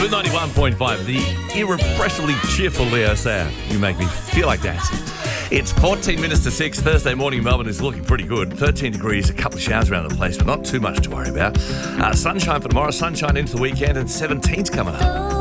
With 91.5, the irrepressibly cheerful Leo Sayer. You make me feel like dancing. It's 14 minutes to 6. Thursday morning, Melbourne is looking pretty good. 13 degrees, a couple of showers around the place, but not too much to worry about. Sunshine for tomorrow, sunshine into the weekend, and 17's coming up.